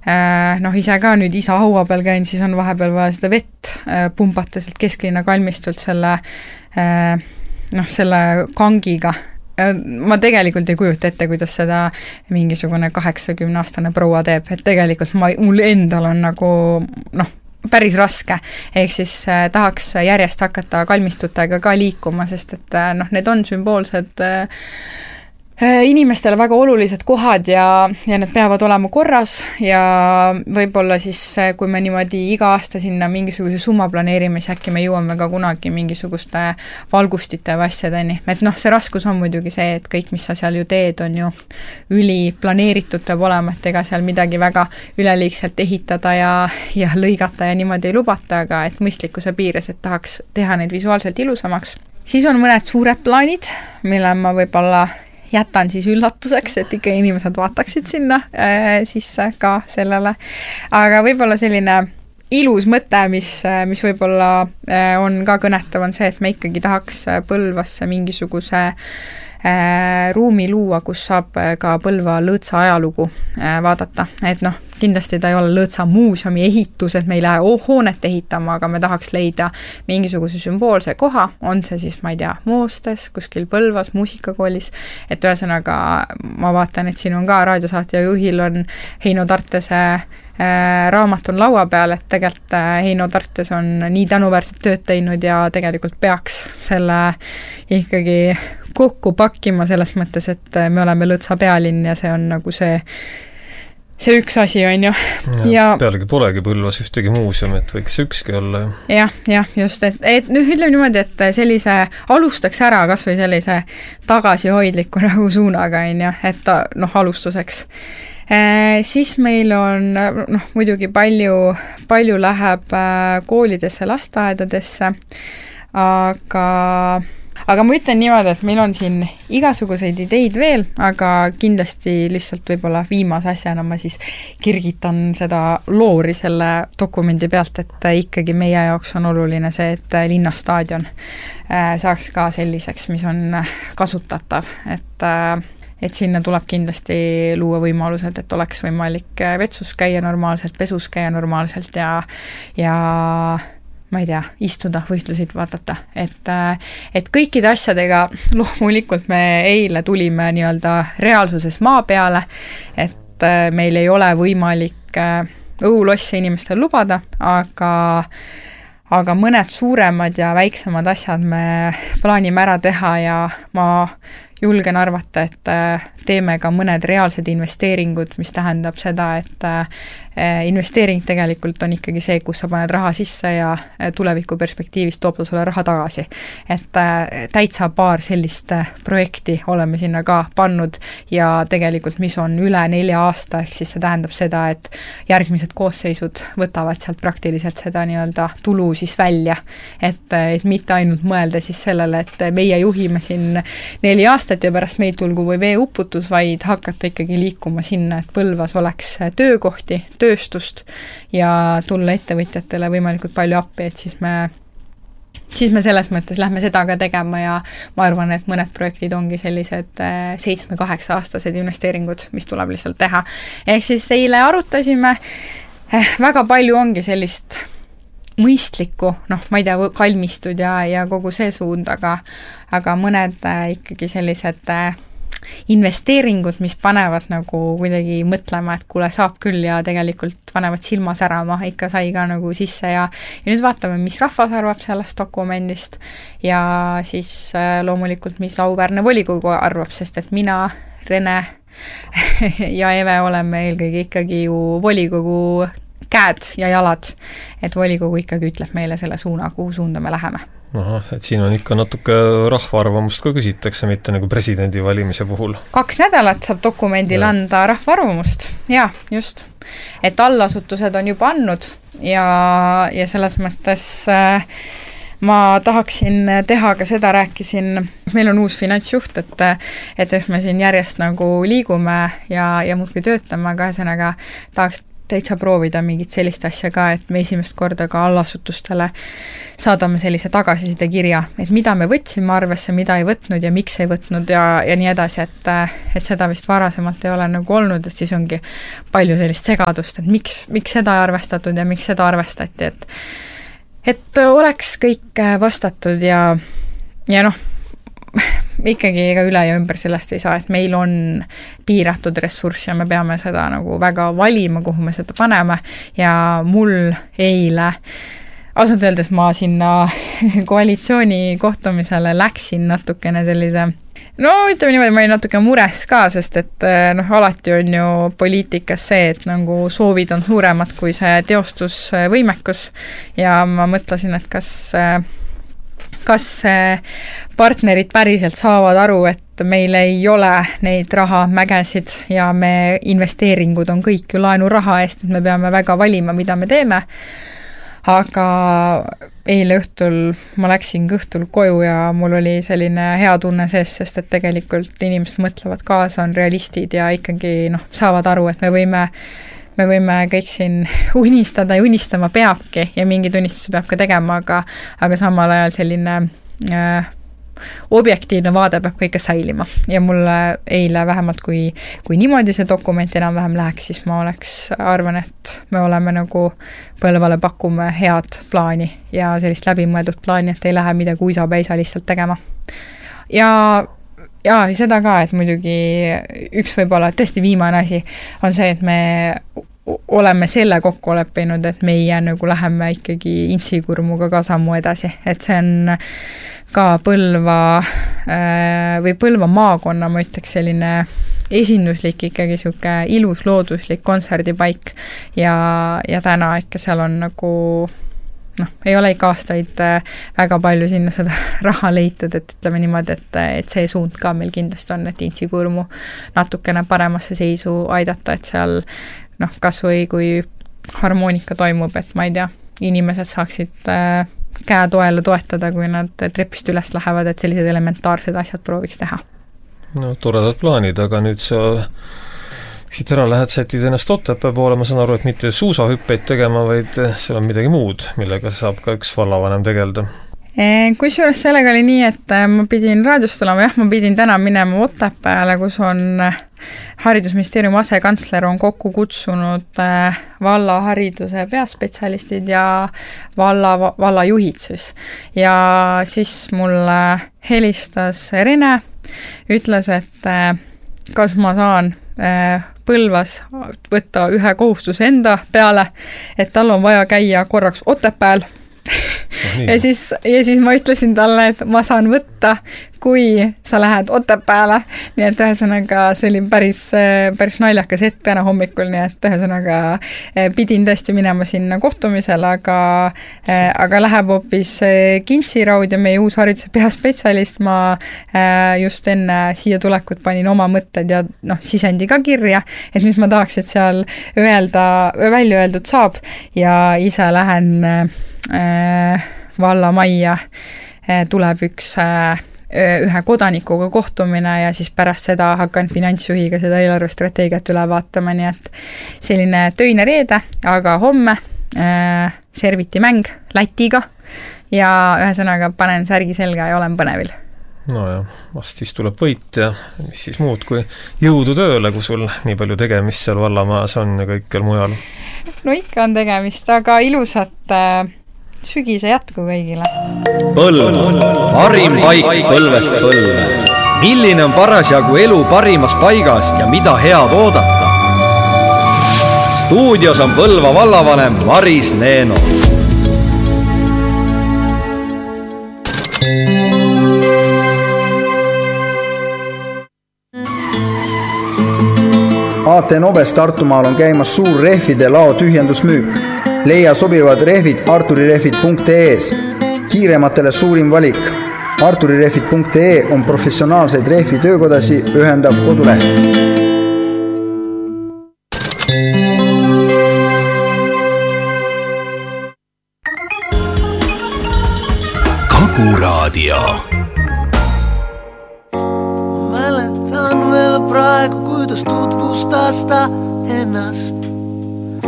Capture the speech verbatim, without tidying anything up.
noh, ise ka nüüd isa haua peal käin, siis on vahepeal vaja seda vett pumbata sealt kesklinna kalmistult selle, noh, selle kangiga. Ma tegelikult ei kujuta ette, kuidas seda mingisugune kaheksakümne aastane proua teeb, et tegelikult ma, mul endal on nagu, noh, päris raske, ehk siis äh, tahaks järjest hakata kalmistutega ka liikuma, sest et äh, noh, need on sümboolsed äh, inimestele väga olulised kohad ja, ja need peavad olema korras ja võib-olla siis, kui me niimoodi iga aasta sinna mingisuguse summa planeerime, siis äkki me jõuame ka kunagi mingisuguste valgustite või asjadeni. Et noh, see raskus on muidugi see, et kõik, mis sa seal ju teed, on ju üli planeeritud peab olema, et ega seal midagi väga üleliigselt ehitada ja, ja lõigata ja niimoodi ei lubata, aga et mõistlikkuse piires, et tahaks teha neid visuaalselt ilusamaks. Siis on mõned suured plaanid, mille ma võib-olla jätan siis üllatuseks, et ikka inimesed vaataksid sinna äh, sisse ka sellele. Aga võib-olla selline ilus mõte, mis, mis võib-olla äh, on ka kõnetav, on see, et me ikkagi tahaks Põlvasse mingisuguse äh, ruumi luua, kus saab ka Põlva lõõtsa ajalugu äh, vaadata. Et noh, kindlasti ta ei ole lõõtsa muuseumi ehitus, et me ei lähe oh, hoonet ehitama, aga me tahaks leida mingisuguse sümboolse koha, on see siis, ma ei tea, Moostes, kuskil Põlvas, muusikakoolis, et ühesõnaga ma vaatan, et siin on ka raadiosaatja juhil on Heino Tartese äh, raamat on laua peal, et tegelikult äh, Heino Tartes on nii tänuväärset tööd teinud ja tegelikult peaks selle ikkagi kokku pakkima selles mõttes, et me oleme lõõtsa pealinn ja see on nagu see see üks asi on ju. Ja, ja pealegi polegi Põlvas ühtegi muuseum, et võiks ükski olla. Jah, jah, just, et, et nüüd ütleme niimoodi, et sellise alustaks ära kas või sellise tagasihoidliku nagu suunaga on ju, et noh, alustuseks. E, siis meil on noh, muidugi palju, palju läheb koolidesse, lasteaedadesse, aga Aga ma ütlen niimoodi, et meil on siin igasuguseid ideid veel, aga kindlasti lihtsalt võib-olla viimase asjana ma siis kirgitan seda loori selle dokumendi pealt, et ikkagi meie jaoks on oluline see, et linnastaadion saaks ka selliseks, mis on kasutatav, et et sinna tuleb kindlasti luua võimalused, et oleks võimalik vetsus käia normaalselt, pesus käia normaalselt ja ja ma ei tea, istuda, võistlusid vaadata. Et, et kõikide asjadega loomulikult me eile tulime nii-öelda reaalsuses maa peale, et meil ei ole võimalik õhulosse inimestel lubada, aga, aga mõned suuremad ja väiksemad asjad me plaanime ära teha ja ma julgen arvata, et teeme ka mõned reaalsed investeeringud, mis tähendab seda, et investeering tegelikult on ikkagi see, kus sa paned raha sisse ja tuleviku perspektiivist toob ta sulle raha tagasi. Et täitsa paar sellist projekti oleme sinna ka pannud ja tegelikult mis on üle nelja aasta, ehk siis see tähendab seda, et järgmised koosseisud võtavad sealt praktiliselt seda nii-öelda tulu siis välja. Et, et mitte ainult mõelda siis sellele, et meie juhime siin neli aastat ja pärast meid tulgu või veeuputus, vaid hakata ikkagi liikuma sinna, et Põlvas oleks töökohti, tööstust ja tulla ettevõtjatele võimalikult palju appi, et siis me, siis me selles mõttes lähme seda ka tegema ja ma arvan, et mõned projektid ongi sellised seitsme-kaheksa aastased investeeringud, mis tuleb lihtsalt teha. Ehk siis eile arutasime, väga palju ongi sellist mõistlikku, noh, ma ei tea, kalmistud ja, ja kogu see suund, aga, aga mõned äh, ikkagi sellised äh, investeeringud, mis panevad nagu kuidagi mõtlema, et kuule, saab küll ja tegelikult panevad silma särama, ikka sai ka nagu sisse ja, ja nüüd vaatame, mis rahvas arvab sellest dokumendist ja siis äh, loomulikult, mis auväärne volikogu arvab, sest et mina, Rene ja Eve oleme eelkõige ikkagi ju volikogu käed ja jalad, et volikogu ikkagi ütleb meile selle suuna, kuhu suunda me läheme. Aha, et siin on ikka natuke rahva arvamust ka küsitakse, mitte nagu presidendi valimise puhul. Kaks nädalat saab dokumendil ja. anda rahva arvamust, jaa, just. Et allasutused on juba andnud ja, ja selles mõttes äh, ma tahaksin teha ka seda, rääkisin, meil on uus finantsjuht, et, et eks me siin järjest nagu liigume ja, ja muudkui töötame, aga ühesõnaga tahaks täitsa proovida mingit sellist asja ka, et me esimest korda ka allasutustele saadame sellise tagasiside kirja, et mida me võtsime arvesse, mida ei võtnud ja miks ei võtnud ja, ja nii edasi, et, et seda vist varasemalt ei ole nagu olnud, et siis ongi palju sellist segadust, et miks, miks seda ei arvestatud ja miks seda arvestati, et et oleks kõik vastatud ja, ja noh, ikkagi ega üle ja ümber sellest ei saa, et meil on piiratud ressurss ja me peame seda nagu väga valima, kuhu me seda paneme ja mul eile ausalt öeldes ma sinna koalitsiooni kohtumisele läksin natukene sellise, no ütleme niimoodi, ma olin natuke mures ka, sest et noh, alati on ju poliitikas see, et nagu soovid on suuremad kui see teostusvõimekus ja ma mõtlesin, et kas kas partnerid päriselt saavad aru, et meil ei ole neid rahamägesid ja me investeeringud on kõik ju laenuraha eest, et me peame väga valima, mida me teeme. Aga eile õhtul ma läksin õhtul koju ja mul oli selline hea tunne sees, sest et tegelikult inimesed mõtlevad kaasa, on realistid ja ikkagi noh, saavad aru, et me võime me võime kõik siin unistada ja unistama peabki ja mingid unistusi peab ka tegema, aga, aga samal ajal selline äh, objektiivne vaade peab kõike säilima ja mulle eile vähemalt, kui, kui niimoodi see dokument enam-vähem läheks, siis ma oleks, arvan, et me oleme nagu Põlvale pakume head plaani ja sellist läbimõeldud plaani, et ei lähe midagi uisa-peisa lihtsalt tegema. Ja ja seda ka, et muidugi üks võib-olla tõesti viimane asi on see, et me oleme selle kokku leppinud, et meie nagu läheme ikkagi intsikurmuga ka sammu edasi, et see on ka Põlva või Põlva maakonna, ma ütleks selline esinduslik ikkagi siuke ilus looduslik kontserdipaik ja, ja täna ikka seal on nagu noh, ei ole ikka aastaid väga palju sinna seda raha leitud, et ütleme niimoodi, et, et see suund ka meil kindlasti on, et intsikurmu natukene paremasse seisu aidata, et seal noh, kas või kui harmoonika toimub, et ma ei tea, inimesed saaksid äh, käe toele toetada, kui nad trepist üles lähevad, et sellised elementaarsed asjad prooviks teha. No toredad plaanid, aga nüüd sa siit ära lähed, sätid ennast Otepää poole, ma saan aru, et mitte suusahüppeid tegema, vaid seal on midagi muud, millega saab ka üks vallavanem tegelda. Kusjuures sellega oli nii, et ma pidin raadiost olema, jah, ma pidin täna minema Otepääle, kus on haridusministeeriumi asekantsler on kokku kutsunud valla hariduse peaspetsialistid ja valla, valla juhid siis. Ja siis mulle helistas Rene, ütles, et kas ma saan Põlvas võtta ühe kohustuse enda peale, et tal on vaja käia korraks Otepääl. No, ja, siis, ja siis ma ütlesin talle, et ma saan võtta, kui sa lähed Otepääle, nii et ühesõnaga see oli päris, päris naljakas hetk täna hommikul, nii et ühesõnaga pidin tõesti minema sinna kohtumisele, aga, aga läheb hoopis Kintsi Raud ja meie uus hariduse peaspetsialist, ma just enne siia tulekut panin oma mõtted ja noh, sisendi ka kirja, et mis ma tahaks, et seal öelda, välja öeldud saab ja ise lähen äh, valla majja, tuleb üks äh, ühe kodanikuga kohtumine ja siis pärast seda hakkan finantsjuhiga seda eelarvestrateegiat üle vaatama, nii et selline töine reede, aga homme äh, serviti mäng Lätiga ja ühesõnaga panen särgi selga ja olen põnevil. No ja, vast siis tuleb võit ja mis siis muud kui jõudu tööle, kui sul nii palju tegemist seal vallamaas on ja kõikjal mujal. No ikka on tegemist, aga ilusat äh, sügise jätku kõigile. Põlv, parim paik Põlvest Põlve. Milline on parasjagu elu parimas paigas ja mida head oodata? Stuudios on Põlva vallavanem Maris Neeno. A T Noves Tartumaal on käimas suur rehvide lao tühjendusmüük. Leia sobivad rehvid arturirehvid punkt ee-s. Kiirematele suurim valik. arturirehvid punkt ee on professionaalseid rehvi töökodasi ühendav koduleht. Kakuraadio. Mäletan veel praegu, kuidas tutvustas ta ennast.